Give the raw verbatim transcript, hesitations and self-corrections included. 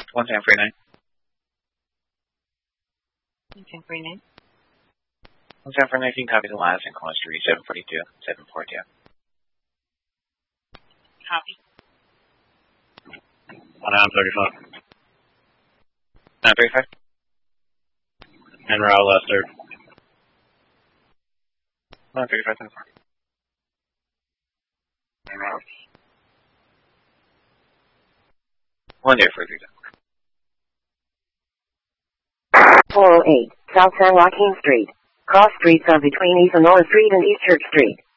one ten forty-nine. one ten forty-nine. one ten forty-nine, you can copy the last and call us to reach seven forty-two, seven forty-two. Copy. nine thirty-five. nine thirty-five. En route last third. nine thirty-five, ten four. En route. one day for three. four oh eight, South San Joaquin Street. Cross streets are between East Sonora Street and East Church Street.